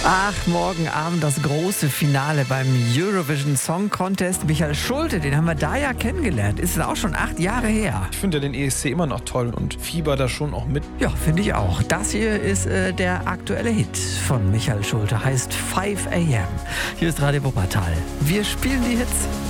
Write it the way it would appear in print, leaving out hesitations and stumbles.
Ach, morgen Abend das große Finale beim Eurovision Song Contest. Michael Schulte, den haben wir da ja kennengelernt. Ist auch schon 8 Jahre her. Ich finde ja den ESC immer noch toll und fieber da schon auch mit. Ja, finde ich auch. Das hier ist der aktuelle Hit von Michael Schulte. Heißt 5 AM. Hier ist Radio Wuppertal. Wir spielen die Hits.